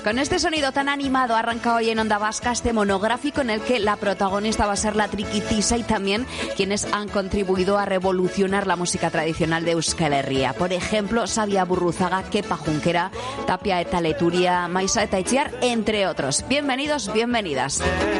Con este sonido tan animado arranca hoy en Onda Vasca este monográfico en el que la protagonista va a ser la Triquitisa y también quienes han contribuido a revolucionar la música tradicional de Euskal Herria. Por ejemplo, Sabia Burruzaga, Kepa Junquera, Tapia eta Leturia, Maisa eta Itziar, entre otros. Bienvenidos, bienvenidas.